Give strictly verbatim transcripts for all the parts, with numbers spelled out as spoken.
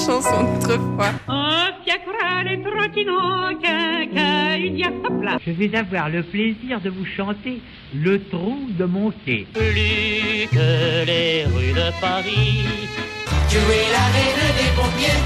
chanson d'autrefois. Je vais avoir le plaisir de vous chanter Le trou de mon quai. Plus que les rues de Paris, tu es la reine des pompiers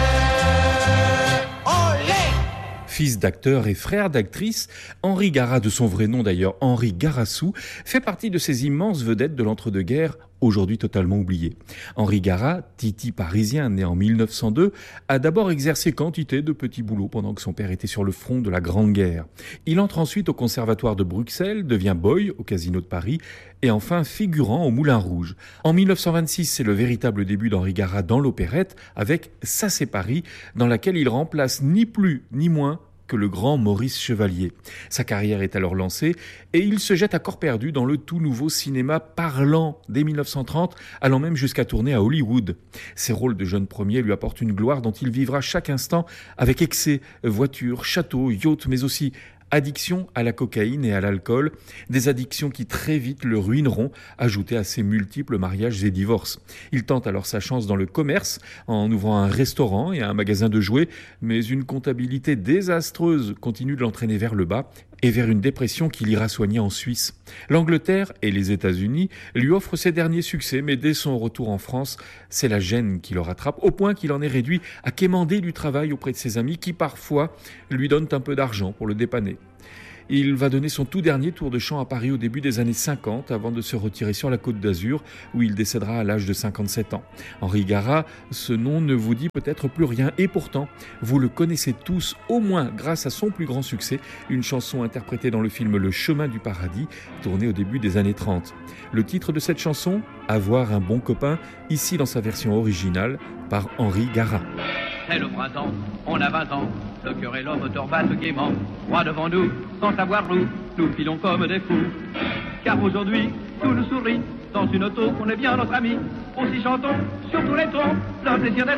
de... Olé! Fils d'acteur et frère d'actrice, Henri Garat, de son vrai nom d'ailleurs Henri Garassou, fait partie de ces immenses vedettes de l'entre-deux-guerres, aujourd'hui totalement oubliées. Henri Garat, Titi parisien né en mille neuf cent deux, a d'abord exercé quantité de petits boulots pendant que son père était sur le front de la Grande Guerre. Il entre ensuite au Conservatoire de Bruxelles, devient boy au Casino de Paris et enfin figurant au Moulin Rouge. En mille neuf cent vingt-six, c'est le véritable début d'Henri Garat dans l'opérette avec Ça c'est Paris, dans laquelle il remplace ni plus ni moins que le grand Maurice Chevalier. Sa carrière est alors lancée et il se jette à corps perdu dans le tout nouveau cinéma parlant dès mille neuf cent trente, allant même jusqu'à tourner à Hollywood. Ses rôles de jeune premier lui apportent une gloire dont il vivra chaque instant avec excès, voitures, châteaux, yachts, mais aussi addiction à la cocaïne et à l'alcool, des addictions qui très vite le ruineront, ajoutées à ses multiples mariages et divorces. Il tente alors sa chance dans le commerce en ouvrant un restaurant et un magasin de jouets, mais une comptabilité désastreuse continue de l'entraîner vers le bas et vers une dépression qu'il ira soigner en Suisse. L'Angleterre et les États-Unis lui offrent ses derniers succès, mais dès son retour en France, c'est la gêne qui le rattrape, au point qu'il en est réduit à quémander du travail auprès de ses amis qui parfois lui donnent un peu d'argent pour le dépanner. Il va donner son tout dernier tour de chant à Paris au début des années cinquante avant de se retirer sur la Côte d'Azur où il décédera à l'âge de cinquante-sept ans. Henri Garat, ce nom ne vous dit peut-être plus rien et pourtant vous le connaissez tous au moins grâce à son plus grand succès, une chanson interprétée dans le film Le Chemin du Paradis, tourné au début des années trente. Le titre de cette chanson, Avoir un bon copain, ici dans sa version originale par Henri Garat. C'est le printemps, on a vingt ans, le cœur et l'homme moteur battent gaiement, droit devant nous, sans savoir où, nous filons comme des fous. Car aujourd'hui, tout nous sourit, dans une auto, on est bien notre ami, aussi chantons sur tous les tons, le plaisir d'être